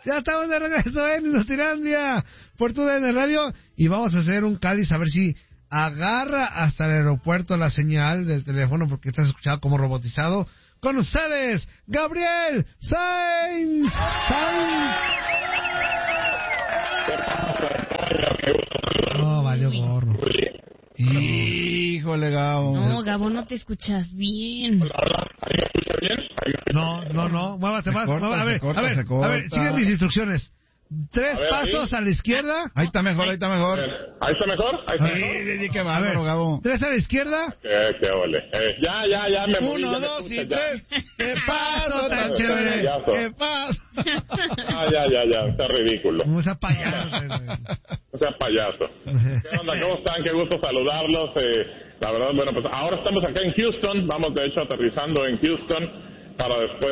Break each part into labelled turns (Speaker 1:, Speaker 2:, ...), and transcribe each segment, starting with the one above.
Speaker 1: Ya estamos de regreso en Inutilandia por tu DN Radio y vamos a hacer un cáliz a ver si agarra hasta el aeropuerto la señal del teléfono porque estás escuchado como robotizado. Con ustedes, Gabriel Sainz. No, valió gorro.
Speaker 2: Híjole, Gabo.
Speaker 3: No, Gabo, no te escuchas bien.
Speaker 4: ¿Ahí me escucha bien?
Speaker 1: No. Muévase más.
Speaker 2: Corta,
Speaker 1: A ver, sigue mis instrucciones. 3 pasos a la izquierda.
Speaker 2: Ahí está mejor.
Speaker 4: ¿Ahí está mejor?
Speaker 2: Sí, qué bárbaro, Gabo.
Speaker 1: 3 a la izquierda.
Speaker 4: Qué ole. Ya, me moví.
Speaker 2: 1, 2 y 3. ¿Qué paso tan chévere? ¿Qué paso?
Speaker 4: Ya, está ridículo.
Speaker 1: No sea payaso.
Speaker 4: O sea, payaso. ¿Qué onda? ¿Cómo están? Qué gusto saludarlos. La verdad, bueno, pues ahora estamos acá en Houston. Vamos, de hecho, aterrizando en Houston para después,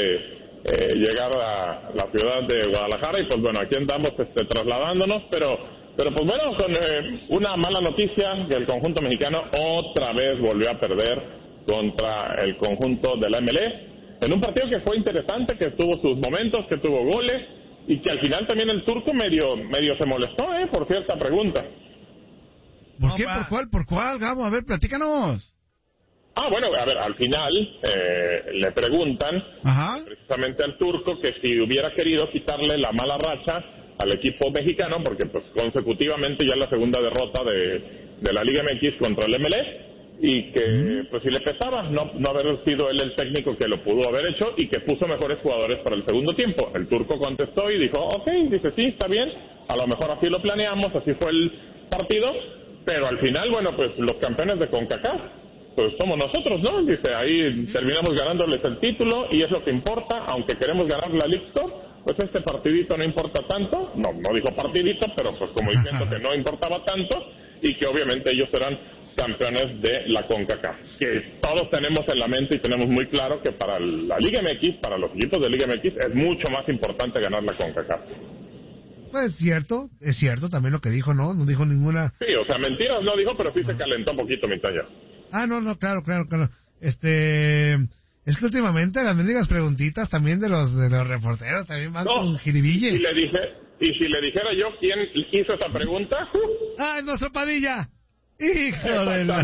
Speaker 4: llegar a la ciudad de Guadalajara. Y pues bueno, aquí andamos, trasladándonos, pero pues bueno, con una mala noticia, que el conjunto mexicano otra vez volvió a perder contra el conjunto de la MLS. En un partido que fue interesante, que tuvo sus momentos, que tuvo goles, y que al final también el turco medio se molestó, por cierta pregunta.
Speaker 2: ¿Por qué? ¿Por cuál, Gabo? A ver, platícanos.
Speaker 4: Bueno, a ver, al final le preguntan precisamente al turco que si hubiera querido quitarle la mala racha al equipo mexicano, porque pues consecutivamente ya la segunda derrota de la Liga MX contra el MLS, y que pues si le pesaba no haber sido él el técnico que lo pudo haber hecho y que puso mejores jugadores para el segundo tiempo. El turco contestó y dijo, dice, sí, está bien, a lo mejor así lo planeamos, así fue el partido, pero al final, bueno, pues los campeones de CONCACAF pues somos nosotros, ¿no? Dice, ahí terminamos ganándoles el título y es lo que importa, aunque queremos ganar la League Cup, pues este partidito no importa tanto, no dijo partidito, pero pues como diciendo que no importaba tanto y que obviamente ellos eran campeones de la CONCACAF, que todos tenemos en la mente y tenemos muy claro que para la Liga MX, para los equipos de Liga MX, es mucho más importante ganar la CONCACAF.
Speaker 1: Pues es cierto también lo que dijo, ¿no? No dijo ninguna...
Speaker 4: Sí, o sea, mentiras no dijo, pero sí se calentó un poquito mi talla.
Speaker 1: No, claro. Es que últimamente las mendigas preguntitas también de los reporteros también van con jiribille.
Speaker 4: Y si le dijera yo quién hizo esa pregunta...
Speaker 1: ¡Nuestro Padilla! ¡Hijo de la...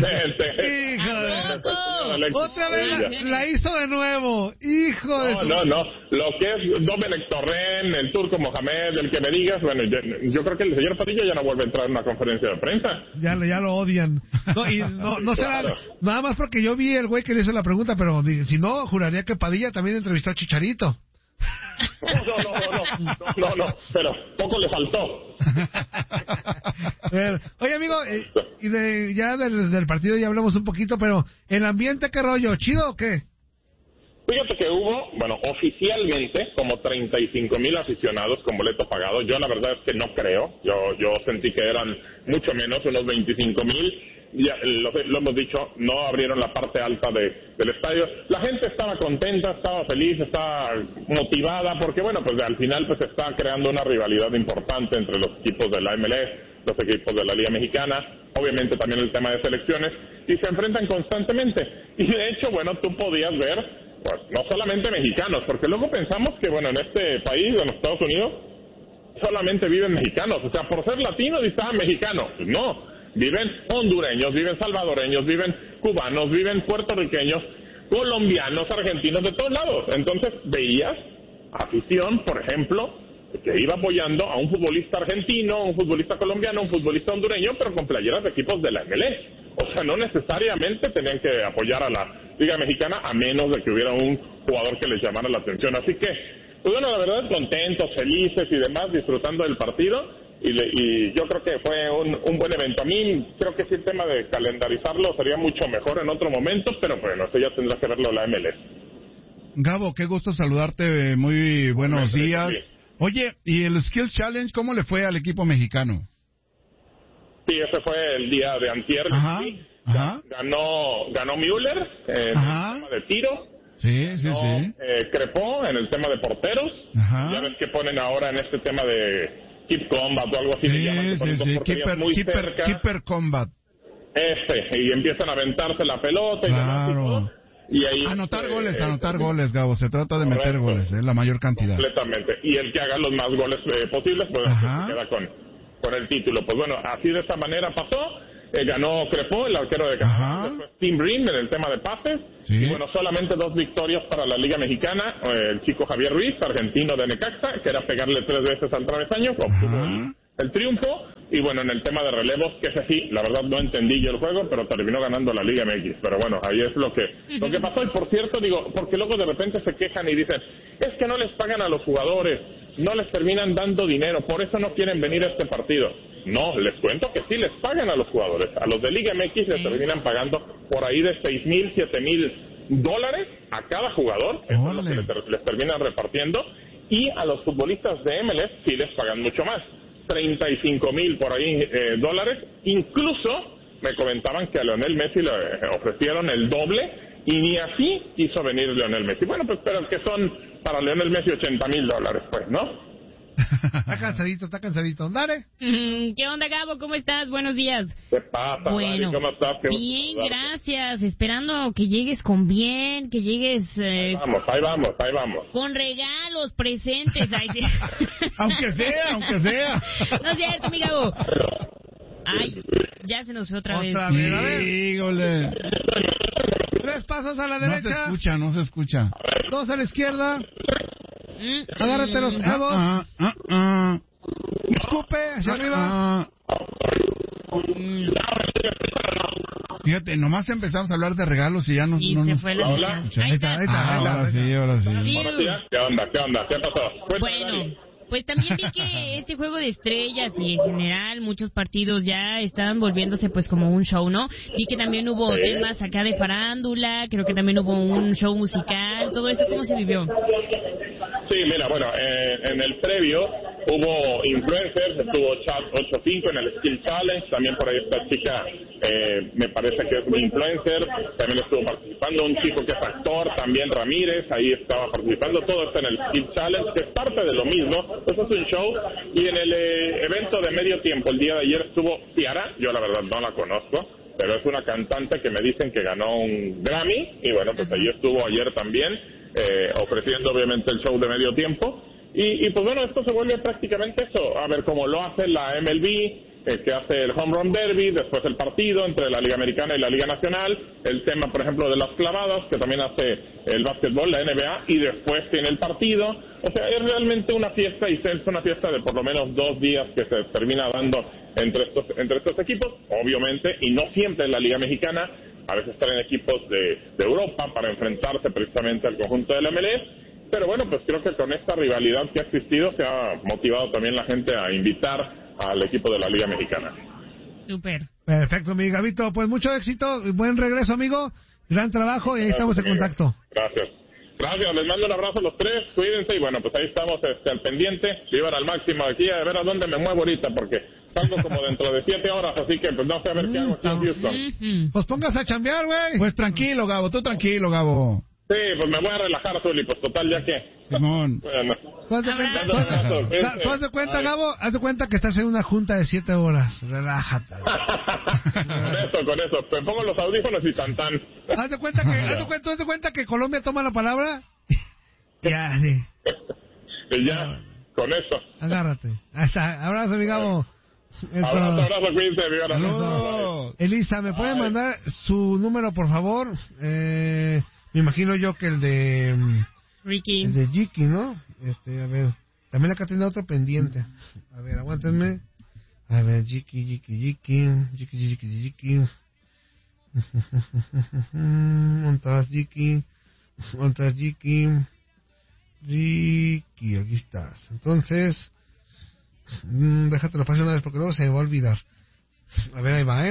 Speaker 1: Otra vez la hizo de nuevo. ¡Hijo de...
Speaker 4: No. Lo que es Domenech Torrent, el turco Mohamed, el que me digas, bueno, yo creo que el señor Padilla ya no vuelve a entrar en una conferencia de prensa.
Speaker 1: Ya lo odian. No será... Nada más porque yo vi el güey que le hizo la pregunta, pero si no, juraría que Padilla también entrevistó a Chicharito.
Speaker 4: No, pero poco le faltó.
Speaker 1: Oye, amigo, ya del partido ya hablamos un poquito, pero ¿el ambiente qué rollo? ¿Chido o qué?
Speaker 4: Fíjate que hubo, oficialmente como 35,000 aficionados con boleto pagado. Yo la verdad es que no creo. Yo sentí que eran mucho menos, unos 25,000. Ya lo hemos dicho, no abrieron la parte alta del estadio. La gente estaba contenta, estaba feliz, estaba motivada, porque bueno, pues al final pues está creando una rivalidad importante entre los equipos de la MLS, los equipos de la Liga Mexicana, obviamente también el tema de selecciones, y se enfrentan constantemente. Y de hecho, bueno, tú podías ver, pues no solamente mexicanos, porque luego pensamos que bueno, en este país, en los Estados Unidos, solamente viven mexicanos, o sea, por ser latino estaban mexicanos. Pues no. Viven hondureños, viven salvadoreños, viven cubanos, viven puertorriqueños, colombianos, argentinos, de todos lados. Entonces veías afición, por ejemplo, que iba apoyando a un futbolista argentino, un futbolista colombiano, un futbolista hondureño, pero con playeras de equipos de la MLS. O sea, no necesariamente tenían que apoyar a la Liga Mexicana, a menos de que hubiera un jugador que les llamara la atención. Así que, pues bueno, la verdad, contentos, felices y demás, disfrutando del partido. Y yo creo que fue un buen evento. A mí creo que sí, el tema de calendarizarlo sería mucho mejor en otro momento, pero bueno, eso ya tendrá que verlo la MLS.
Speaker 2: Gabo, qué gusto saludarte, muy buenos días. Oye, ¿y el Skills Challenge cómo le fue al equipo mexicano?
Speaker 4: Sí, ese fue el día de antier. Ganó Müller en el tema de tiro.
Speaker 2: Sí.
Speaker 4: Crepó en el tema de porteros. Ya ves que ponen ahora en este tema de Keep Combat o algo así.
Speaker 2: Sí. Keeper Combat.
Speaker 4: Y empiezan a aventarse la pelota y demás y todo. y ahí
Speaker 2: anotar goles, Gabo, se trata de meter goles, la mayor cantidad.
Speaker 4: Completamente, y el que haga los más goles posibles, pues se queda con el título. Pues bueno, así de esta manera pasó. Ganó Crepó, el arquero de Canadá, después Tim Brim en el tema de pases, y bueno, solamente 2 victorias para la Liga Mexicana. El chico Javier Ruiz, argentino de Necaxa, que era pegarle 3 veces al travesaño, obtuvo el triunfo. Y bueno, en el tema de relevos, que es así, la verdad no entendí yo el juego, pero terminó ganando la Liga MX. Pero bueno, ahí es lo que pasó. Y por cierto, digo, porque luego de repente se quejan y dicen, es que no les pagan a los jugadores, no les terminan dando dinero, por eso no quieren venir a este partido. No, les cuento que sí les pagan a los jugadores. A los de Liga MX les terminan pagando por ahí de $6,000, $7,000 a cada jugador. Eso es lo que les terminan repartiendo. Y a los futbolistas de MLS sí les pagan mucho más. 35,000 por ahí dólares. Incluso me comentaban que a Lionel Messi le ofrecieron el doble y ni así quiso venir Lionel Messi. Bueno, pues pero que son para Lionel Messi $80,000, pues, ¿no?
Speaker 1: Está cansadito. Dale.
Speaker 3: ¿Qué onda, Gabo? ¿Cómo estás? Buenos días.
Speaker 4: ¿Qué pasa,
Speaker 3: bueno,
Speaker 4: ¿cómo estás?
Speaker 3: Bien, gracias. Esperando que llegues con bien, que llegues...
Speaker 4: Ahí vamos.
Speaker 3: Con regalos, presentes.
Speaker 2: aunque sea.
Speaker 3: No es cierto, mi Gabo. Ay, ya se nos fue otra vez.
Speaker 2: Híjole.
Speaker 1: 3 pasos a la derecha.
Speaker 2: No se escucha.
Speaker 1: 2 a la izquierda. Agárrate los dedos. Escupe hacia arriba.
Speaker 2: Fíjate, nomás empezamos a hablar de regalos y ya no nos...
Speaker 3: Fue la
Speaker 1: Ahí está.
Speaker 2: Ahora sí.
Speaker 4: ¿Qué onda? ¿Qué pasó?
Speaker 3: Bueno, pues también vi que este juego de estrellas y en general muchos partidos ya estaban volviéndose pues como un show, ¿no? Vi que también hubo temas acá de farándula, creo que también hubo un show musical, todo eso, ¿cómo se vivió?
Speaker 4: Sí, mira, bueno, en el previo hubo influencers, estuvo Chat 85 en el Skill Challenge, también por ahí esta chica, me parece que es un influencer, también estuvo participando un chico que es actor, también Ramírez, ahí estaba participando, todo esto en el Skill Challenge, que es parte de lo mismo, eso es un show, y en el evento de medio tiempo, el día de ayer estuvo Ciara, yo la verdad no la conozco, pero es una cantante que me dicen que ganó un Grammy, y bueno, pues ahí estuvo ayer también, ofreciendo obviamente el show de medio tiempo, y pues bueno, esto se vuelve prácticamente eso, a ver cómo lo hace la MLB, que hace el Home Run Derby, después el partido entre la Liga Americana y la Liga Nacional, el tema por ejemplo de las clavadas, que también hace el básquetbol, la NBA, y después tiene el partido, o sea, es realmente una fiesta, y es una fiesta de por lo menos 2 días que se termina dando entre estos equipos, obviamente, y no siempre en la Liga Mexicana, a veces traen equipos de Europa para enfrentarse precisamente al conjunto de la MLS, pero bueno, pues creo que con esta rivalidad que ha existido se ha motivado también la gente a invitar al equipo de la Liga Mexicana.
Speaker 3: Súper.
Speaker 1: Perfecto, mi Gabito, pues mucho éxito, buen regreso, amigo, gran trabajo y ahí estamos en contacto.
Speaker 4: Gracias, les mando un abrazo a los 3, cuídense y bueno, pues ahí estamos al pendiente, vivan al máximo aquí, a ver a dónde me muevo ahorita, porque salgo como dentro de 7 horas, así que pues no sé a ver qué hago aquí en Houston.
Speaker 1: Pues póngase a chambear, güey.
Speaker 2: Pues tranquilo, Gabo, tú tranquilo, Gabo.
Speaker 4: Sí, pues me voy a relajar, Zuli, pues total, ya que...
Speaker 2: Simón.
Speaker 4: Bueno.
Speaker 1: ¿Tú haz de cuenta, Gabo? Haz de cuenta que estás en una junta de 7 horas. Relájate.
Speaker 4: Con eso. Me pongo los audífonos y tan.
Speaker 1: Haz de cuenta que Colombia toma la palabra. Ya, sí.
Speaker 4: Y ya, con eso.
Speaker 1: Agárrate. Ahí está. Abrazo, mi Gabo.
Speaker 4: Abrazo, cuídense,
Speaker 2: saludos.
Speaker 1: Elisa, ¿me puede mandar su número, por favor? Me imagino yo que el de...
Speaker 3: Ricky.
Speaker 1: El de Jiki, ¿no? A ver, también acá tiene otro pendiente. A ver, aguántenme. A ver, Jiki. ¿Dónde Jiki? Ricky, aquí estás. Entonces, déjate lo fácil una vez porque luego se me va a olvidar. A ver, ahí va,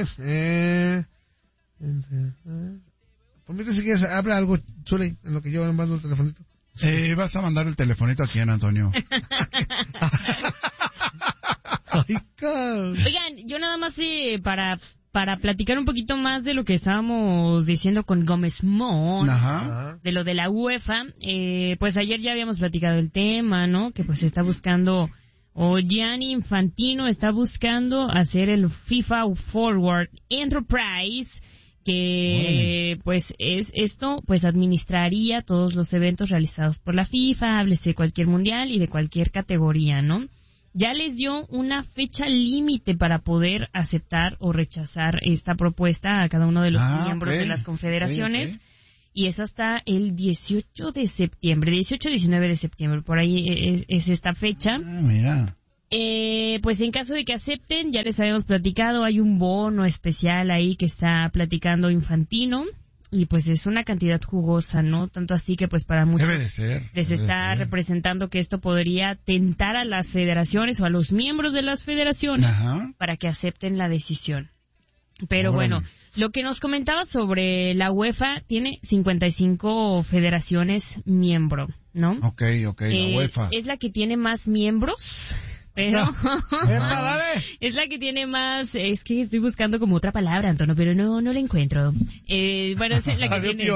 Speaker 1: Permíteme si quieres, habla algo, Zuli, en lo que yo mando el telefonito.
Speaker 2: Vas a mandar el telefonito a quién, Antonio.
Speaker 3: Oigan, yo nada más para platicar un poquito más de lo que estábamos diciendo con Gómez Mon, de lo de la UEFA, pues ayer ya habíamos platicado el tema, ¿no? Que pues está buscando, o Gianni Infantino está buscando hacer el FIFA Forward Enterprise, que pues esto pues administraría todos los eventos realizados por la FIFA, háblese de cualquier mundial y de cualquier categoría, ¿no? Ya les dio una fecha límite para poder aceptar o rechazar esta propuesta a cada uno de los miembros de las confederaciones. Y es hasta el 18 de septiembre, 18-19 de septiembre, por ahí es esta fecha.
Speaker 2: Mira.
Speaker 3: Pues en caso de que acepten, ya les habíamos platicado, hay un bono especial ahí que está platicando Infantino. Y pues es una cantidad jugosa, ¿no? Tanto así que pues para muchos les está representando que esto podría tentar a las federaciones o a los miembros de las federaciones para que acepten la decisión. Pero bueno, lo que nos comentaba sobre la UEFA, tiene 55 federaciones miembro, ¿no?
Speaker 2: Ok, la UEFA.
Speaker 3: Es la que tiene más miembros, pero es la que tiene más, es que estoy buscando como otra palabra, Antonio, pero no la encuentro. Bueno, es la que tiene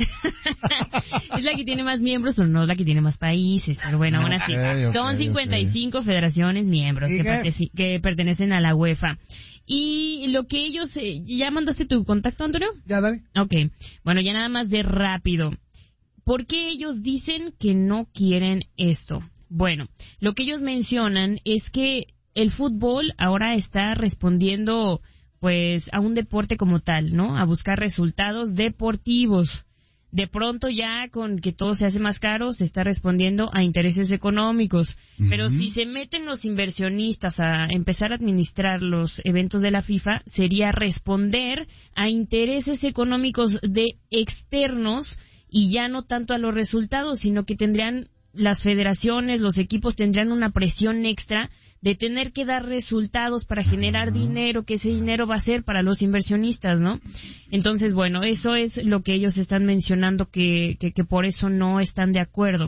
Speaker 3: es la que tiene más miembros, pero no es la que tiene más países, pero bueno, aún así son 55 federaciones miembros que pertenecen a la UEFA. Y lo que ellos... ¿Ya mandaste tu contacto, Antonio?
Speaker 1: Ya, dale.
Speaker 3: Ok. Bueno, ya nada más de rápido. ¿Por qué ellos dicen que no quieren esto? Bueno, lo que ellos mencionan es que el fútbol ahora está respondiendo pues a un deporte como tal, ¿no? A buscar resultados deportivos. De pronto ya con que todo se hace más caro, se está respondiendo a intereses económicos. Pero si se meten los inversionistas a empezar a administrar los eventos de la FIFA, sería responder a intereses económicos de externos y ya no tanto a los resultados, sino que tendrían las federaciones, los equipos tendrían una presión extra de tener que dar resultados para generar dinero, que ese dinero va a ser para los inversionistas, ¿no? Entonces, bueno, eso es lo que ellos están mencionando, que por eso no están de acuerdo.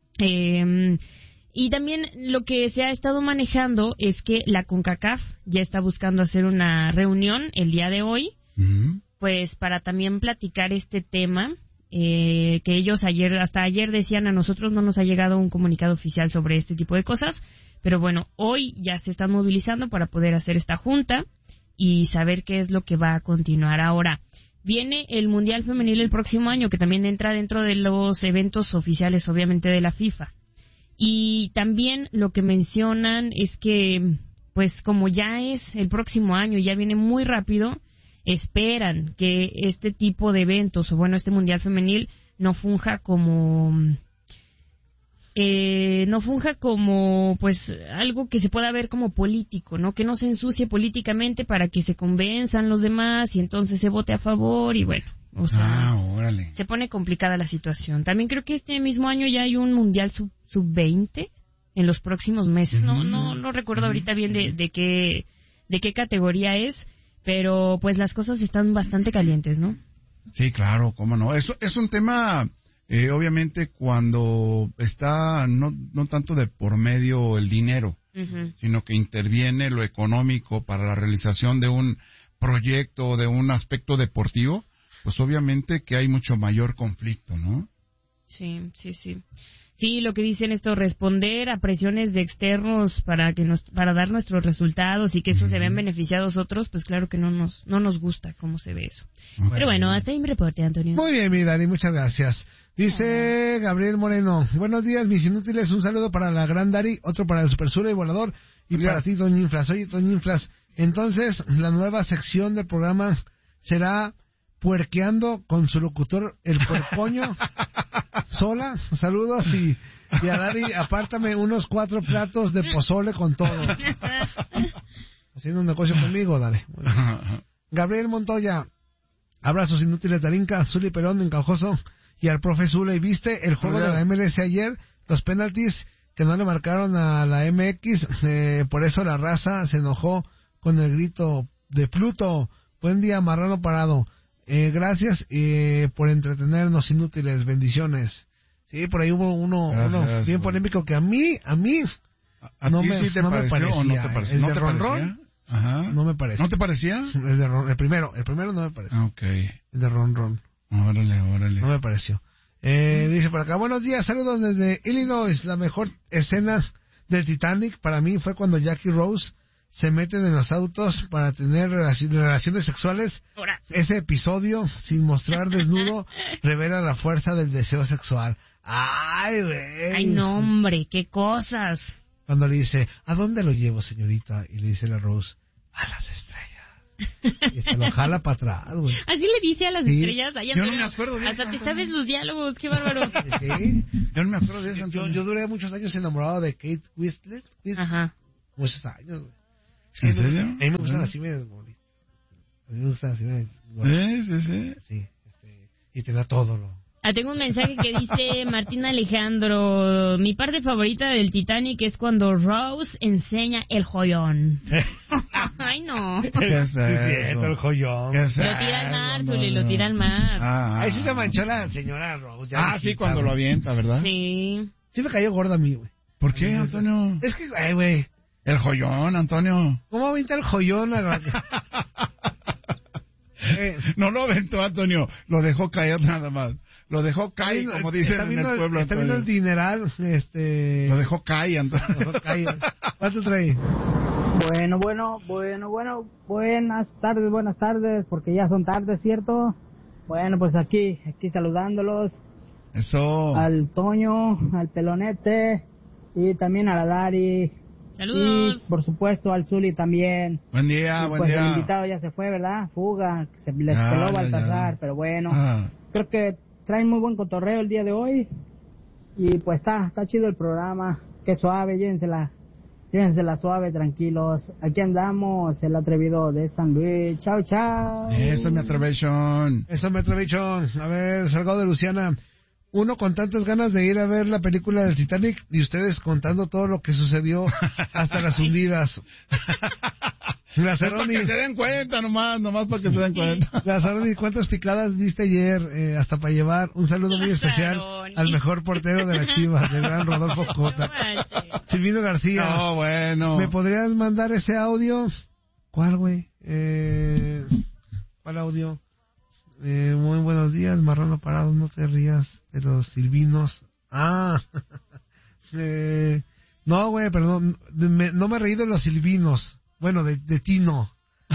Speaker 3: Y también lo que se ha estado manejando es que la CONCACAF ya está buscando hacer una reunión el día de hoy, pues para también platicar este tema. Que ellos hasta ayer decían, a nosotros no nos ha llegado un comunicado oficial sobre este tipo de cosas, pero bueno, hoy ya se están movilizando para poder hacer esta junta y saber qué es lo que va a continuar. Ahora, viene el Mundial Femenil el próximo año, que también entra dentro de los eventos oficiales, obviamente, de la FIFA. Y también lo que mencionan es que, pues como ya es el próximo año, ya viene muy rápido, esperan que este tipo de eventos, o bueno, este Mundial Femenil, no funja como pues algo que se pueda ver como político, ¿no? Que no se ensucie políticamente para que se convenzan los demás y entonces se vote a favor y bueno, o sea, se pone complicada la situación. También creo que este mismo año ya hay un Mundial sub-20 en los próximos meses, no recuerdo ahorita bien de qué categoría es. Pero, pues, las cosas están bastante calientes, ¿no?
Speaker 2: Sí, claro, cómo no. Eso es un tema, obviamente, cuando está no tanto de por medio el dinero, sino que interviene lo económico para la realización de un proyecto, de un aspecto deportivo, pues obviamente que hay mucho mayor conflicto, ¿no?
Speaker 3: Sí. Sí, lo que dicen esto, responder a presiones de externos para dar nuestros resultados y que eso se vean beneficiados otros, pues claro que no nos gusta cómo se ve eso. Pero bueno, hasta ahí mi reporte, Antonio.
Speaker 1: Muy bien, mi Dani, muchas gracias. Dice Gabriel Moreno, buenos días, mis inútiles, un saludo para la gran Dari, otro para el Super Sura y Volador, y para ti, Doña Inflas. Oye, Doña Inflas, entonces, la nueva sección del programa será puerqueando con su locutor, el puercoño. Sola, saludos y a Dari, apártame unos 4 platos de pozole con todo. Haciendo un negocio conmigo, dale. Gabriel Montoya, abrazos inútiles, Darinka, Zuli Perón, Encajoso y al profe Zula. ¿Y viste el juego de la MLS ayer? Los penaltis que no le marcaron a la MX, por eso la raza se enojó con el grito de Pluto. Buen día, marrano parado. Gracias por entretenernos, inútiles, bendiciones. Sí, por ahí hubo uno bien polémico que a mí no me parecía.
Speaker 2: ¿No te parecía?
Speaker 1: El de Ron Ron, no me parece.
Speaker 2: ¿No te parecía?
Speaker 1: El primero no me pareció.
Speaker 2: Okay.
Speaker 1: El de Ron Ron.
Speaker 2: Órale.
Speaker 1: No me pareció. Dice por acá, buenos días, saludos desde Illinois. La mejor escena del Titanic para mí fue cuando Jackie Rose se meten en los autos para tener relaciones sexuales.
Speaker 3: Ahora.
Speaker 1: Ese episodio, sin mostrar desnudo, revela la fuerza del deseo sexual. ¡Ay, güey!
Speaker 3: ¡Ay, no, hombre! ¡Qué cosas!
Speaker 1: Cuando le dice, ¿a dónde lo llevo, señorita? Y le dice la Rose, a las estrellas. Y se lo jala para atrás, güey.
Speaker 3: Así le dice a las estrellas. Ay,
Speaker 2: yo no me acuerdo de
Speaker 3: hasta
Speaker 2: eso.
Speaker 3: te sabes los diálogos, qué bárbaro.
Speaker 1: ¿Sí?
Speaker 2: Yo no me acuerdo de eso.
Speaker 1: Yo duré muchos años enamorado de Kate Winslet.
Speaker 3: Ajá.
Speaker 1: Muchos años, güey.
Speaker 2: ¿En serio?
Speaker 1: A mí me gustan así medias bonitas. A mí me gustan así medias bonitas. Sí, y te da todo lo...
Speaker 3: Tengo un mensaje que dice Martín Alejandro, mi parte favorita del Titanic es cuando Rose enseña el joyón. Ay, no.
Speaker 2: ¿Qué es eso?
Speaker 1: El joyón.
Speaker 2: ¿Qué es
Speaker 3: Lo tira al mar, Zuli, lo tira al mar.
Speaker 1: Ahí sí se manchó la señora Rose.
Speaker 2: Sí, cuando lo avienta, ¿verdad?
Speaker 3: Sí.
Speaker 1: Sí me cayó gorda a mí, güey.
Speaker 2: ¿Por qué, Antonio?
Speaker 1: Es que, güey.
Speaker 2: El joyón, Antonio.
Speaker 1: ¿Cómo avienta el joyón?
Speaker 2: No lo aventó, Antonio. Lo dejó caer nada más. Lo dejó caer, como dicen en el pueblo,
Speaker 1: está viendo el dineral,
Speaker 2: Lo dejó caer, Antonio.
Speaker 1: ¿Cuánto trae?
Speaker 5: Bueno, buenas tardes, porque ya son tardes, ¿cierto? Bueno, pues aquí saludándolos.
Speaker 2: Eso.
Speaker 5: Al Toño, al Pelonete, y también a la Dari.
Speaker 3: Saludos.
Speaker 5: Y, por supuesto, al Zuli también.
Speaker 2: Buen día,
Speaker 5: y,
Speaker 2: buen
Speaker 5: pues,
Speaker 2: día.
Speaker 5: el invitado ya se fue, ¿verdad? Fuga, se les peló Baltasar, pero bueno. Creo que traen muy buen cotorreo el día de hoy. Y pues está chido el programa. Qué suave, llévensela suave, tranquilos. Aquí andamos, el atrevido de San Luis. Chao, chao.
Speaker 2: Eso me atrevichón.
Speaker 1: A ver, Salgado de Luciana. Uno con tantas ganas de ir a ver la película del Titanic y ustedes contando todo lo que sucedió hasta las hundidas.
Speaker 2: Para que se den cuenta, nomás para que se den cuenta.
Speaker 1: Lazaroni, ¿cuántas picadas diste ayer hasta para llevar? Un saludo muy especial al mejor portero de la Chivas, el gran Rodolfo Cota. Silvino García.
Speaker 2: No, bueno.
Speaker 1: ¿Me podrías mandar ese audio? ¿Cuál, güey? ¿Cuál audio? Muy buenos días, Marrano Parado, no te rías de los silvinos. No, güey, perdón, no me reí de los silvinos. Bueno, de ti no.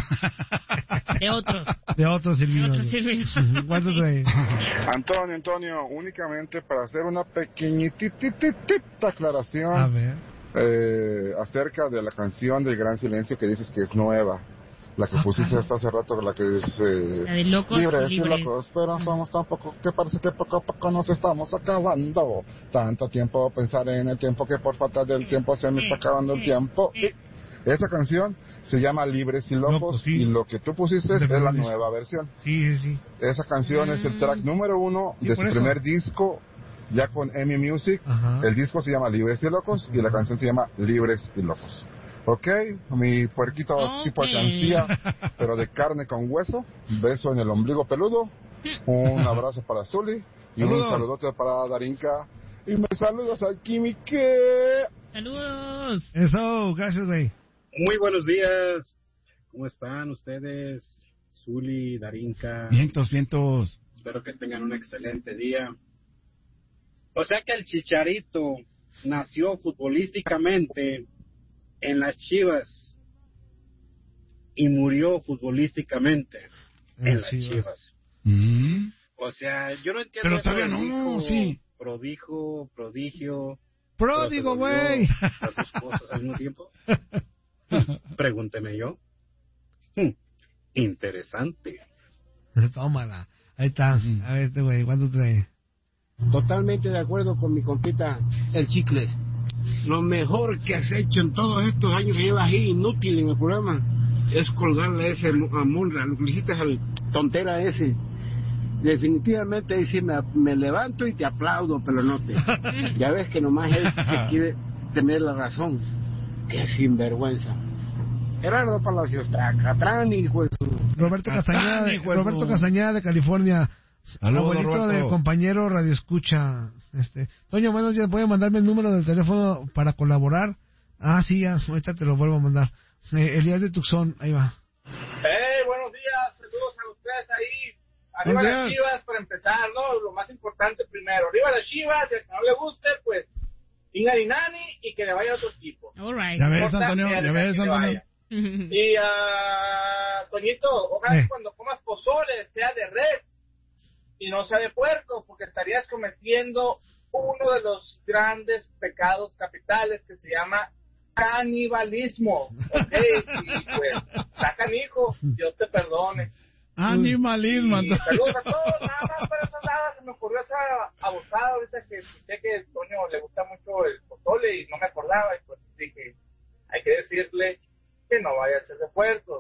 Speaker 3: De otros.
Speaker 1: De otros silvinos. ¿Cuánto trae?
Speaker 6: Antonio, únicamente para hacer una pequeñitita aclaración.
Speaker 1: A ver.
Speaker 6: Acerca de la canción del Gran Silencio que dices que es nueva. La que pusiste hace rato, la que dice...
Speaker 3: La de locos
Speaker 6: libres
Speaker 3: y
Speaker 6: y locos, pero somos tan poco que parece que poco a poco nos estamos acabando. Tanto tiempo pensar en el tiempo que por falta del tiempo se me está acabando el tiempo. Esa canción se llama Libres y Locos, y lo que tú pusiste es la nueva versión.
Speaker 1: Sí.
Speaker 6: Esa canción es el track número 1 de su primer disco, ya con EMI Music. El disco se llama Libres y Locos y la canción se llama Libres y Locos. Ok, mi puerquito tipo alcancía, pero de carne con hueso. Beso en el ombligo peludo. Un abrazo para Zuli y un saludote para Darinka. Y me saludas al Quimique.
Speaker 3: Saludos.
Speaker 1: Eso, gracias, güey.
Speaker 7: Muy buenos días. ¿Cómo están ustedes? Zuli, Darinka.
Speaker 2: Vientos.
Speaker 7: Espero que tengan un excelente día. O sea que el Chicharito nació futbolísticamente en las Chivas y murió futbolísticamente en las Chivas. O sea, yo no entiendo.
Speaker 2: Pero todavía no, sí.
Speaker 7: Prodigio.
Speaker 1: Pródigo, güey.
Speaker 7: Las dos cosas al mismo tiempo. Pregúnteme yo. Interesante.
Speaker 1: Tómala. Ahí está. A ver, güey, ¿cuánto trae?
Speaker 8: Totalmente de acuerdo con mi compita, el Chicles. Lo mejor que has hecho en todos estos años que llevas ahí inútil en el programa es colgarle ese a Munra, lo que le hiciste al tontera ese. Definitivamente ahí sí me levanto y te aplaudo, pelonote. Ya ves que nomás él se quiere tener la razón. Qué sinvergüenza. Gerardo Palacios Tracatrán, hijo de su...
Speaker 1: Roberto Castañeda de California. Abuelito
Speaker 2: Roberto.
Speaker 1: del compañero Radio Escucha. Toño, buenos días, ¿puede mandarme el número del teléfono para colaborar? Sí, ya, ahorita te lo vuelvo a mandar. Elías de Tucson, ahí va.
Speaker 9: Buenos días, saludos a los tres ahí. Arriba las Chivas para empezar, ¿no? Lo más importante primero. Arriba las Chivas, y al que no le guste, pues, Ingarinani y que le vaya a otro equipo.
Speaker 3: All right.
Speaker 2: Ya ves, Antonio,
Speaker 9: Y Toñito, ojalá cuando comas pozole sea de res y no sea de puerco, porque estarías cometiendo uno de los grandes pecados capitales que se llama canibalismo, ¿ok? Y pues, está canijo, Dios te perdone.
Speaker 1: Animalismo.
Speaker 9: Y saludos a todos, nada más para eso, nada, se me ocurrió esa abusada ahorita que escuché que a Toño le gusta mucho el pozole y no me acordaba, y pues dije, hay que decirle que no vaya a ser de puerco.